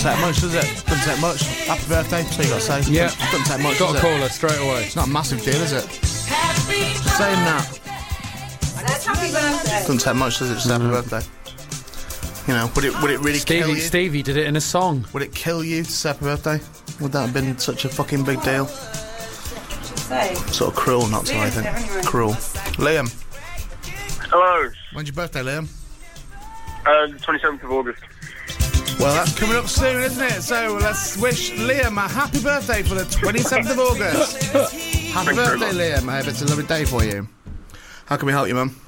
take much, does it? Doesn't take much. Happy birthday, so you got to say. Yeah. Doesn't take much, Got does to it? call her straight away. It's not a massive deal, is it? Saying that. That's happy birthday. Doesn't take much, does it? Just happy birthday. You know, would it really kill you? Stevie did it in a song. Would it kill you to say happy birthday? Would that have been such a fucking big deal? Sort of cruel not to, I think. Cruel. Liam. Hello. When's your birthday, Liam? 27th of August. Well, that's coming up soon, isn't it? So let's wish Liam a happy birthday for the 27th of August. Happy birthday, Liam. I hope it's a lovely day for you. How can we help you, Mum?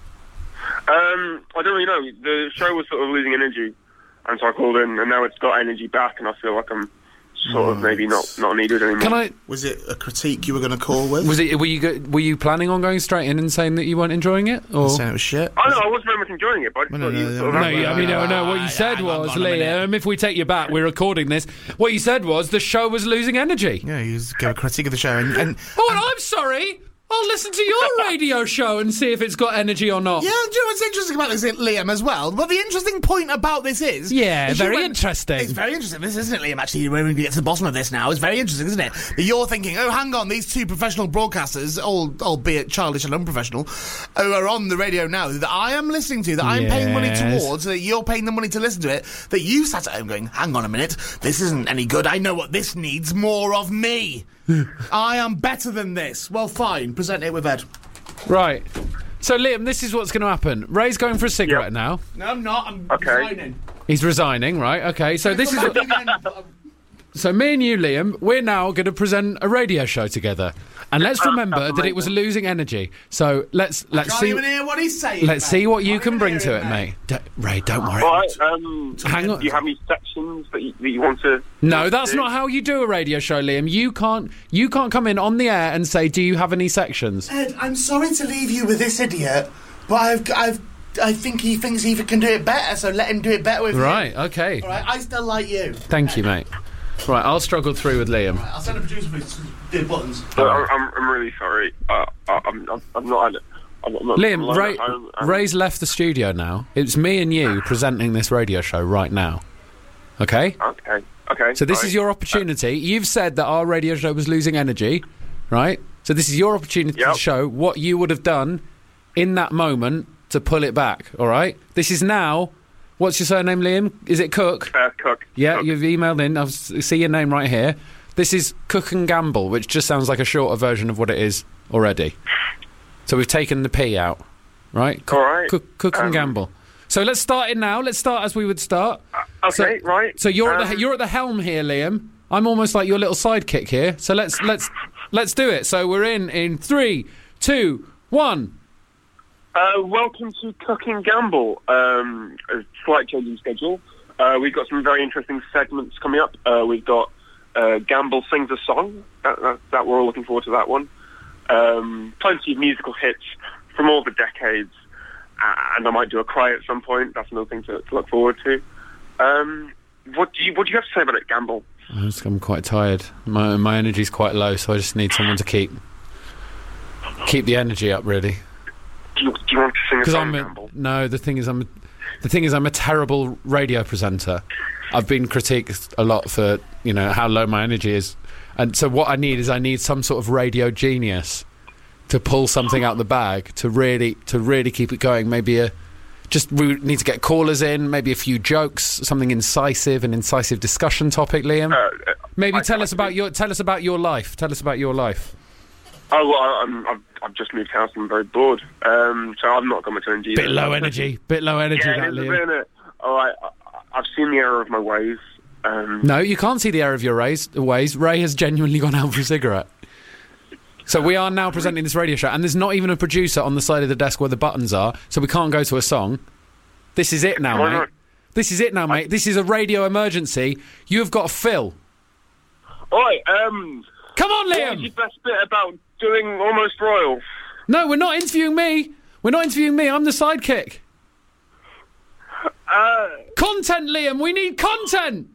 I don't really know. The show was sort of losing energy, and so I called in, and now it's got energy back, and I feel like I'm sort of maybe not needed anymore. Was it a critique you were going to call with? Were you planning on going straight in and saying that you weren't enjoying it, or saying it was shit? I know I wasn't very much enjoying it, but I just thought you sort of no. What you said was, Liam, if we take you back, we're recording this. What you said was the show was losing energy. Yeah, you gave a critique of the show, and I'm sorry. I'll listen to your radio show and see if it's got energy or not. Yeah, do you know what's interesting about this, Liam, as well? Well, the interesting point about this is... Yeah, very interesting. It's very interesting, this isn't it, Liam? Actually, we're going to get to the bottom of this now. It's very interesting, isn't it? That you're thinking, oh, hang on, these two professional broadcasters, albeit childish and unprofessional, who are on the radio now, that I am listening to, that I'm paying money towards, that you're paying the money to listen to it, that you sat at home going, hang on a minute, this isn't any good. I know what this needs, more of me. I am better than this. Well, fine. Present it with Ed. Right. So, Liam, this is what's going to happen. Ray's going for a cigarette now. No, I'm not. I'm resigning. He's resigning, right? Okay. So this is... So me and you, Liam, we're now going to present a radio show together. And let's remember that it was losing energy. So let's see... Can't even hear what he's saying. Let's see what you can bring to it, mate. Ray, don't worry. All right, hang on. Do you have any sections that you want to... No, that's not how you do a radio show, Liam. You can't come in on the air and say, do you have any sections? Ed, I'm sorry to leave you with this idiot, but I think he thinks he can do it better, so let him do it better with you. Right, okay. All right, I still like you. Thank you, mate. Right, I'll struggle through with Liam. Right, I'll send a producer to do the buttons. I'm really sorry. I'm not... Liam, Ray's left the studio now. It's me and you presenting this radio show right now. Okay? Okay. So this is your opportunity. You've said that our radio show was losing energy, right? So this is your opportunity to show what you would have done in that moment to pull it back, all right? This is now... What's your surname, Liam? Is it Cook? Cook. Yeah, Cook. You've emailed in. I see your name right here. This is Cook and Gamble, which just sounds like a shorter version of what it is already. So we've taken the P out, right? All right. Cook and Gamble. So let's start it now. Let's start as we would start. Okay, right. So you're at the helm here, Liam. I'm almost like your little sidekick here. So let's do it. So we're in 3, 2, 1. Welcome to Cook and Gamble. A slight change in schedule. We've got some very interesting segments coming up. We've got Gamble Sings a Song. That we're all looking forward to that one. Plenty of musical hits from all the decades. And I might do a cry at some point. That's another thing to look forward to. What do you have to say about it, Gamble? I'm quite tired. My energy's quite low, so I just need someone to keep the energy up, really. Do you want to sing a song, Gamble? No, the thing is I'm a terrible radio presenter. I've been critiqued a lot for, how low my energy is. And so what I need some sort of radio genius to pull something out the bag to really keep it going. Maybe we need to get callers in, maybe a few jokes, something incisive, an incisive discussion topic, Liam. Maybe tell us about your life. Tell us about your life. Oh, well, I've just moved house and I'm very bored, so I'm not got much energy. Bit low energy, yeah, that, Liam. It is a bit. All right, I've seen the error of my ways. No, you can't see the error of your ways. Ray has genuinely gone out for a cigarette. So we are now presenting this radio show, and there's not even a producer on the side of the desk where the buttons are, so we can't go to a song. This is it now, mate. This is it now, mate. This is a radio emergency. You have got to fill. All right, come on, Liam! What was your best bit about doing Almost Royal? No, we're not interviewing me. I'm the sidekick. Content, Liam. We need content.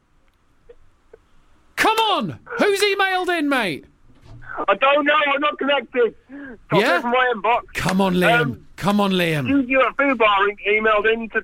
Come on. Who's emailed in, mate? I don't know. I'm not connected. Got it from my inbox. Come on, Liam. Studio at Foo Bar emailed in to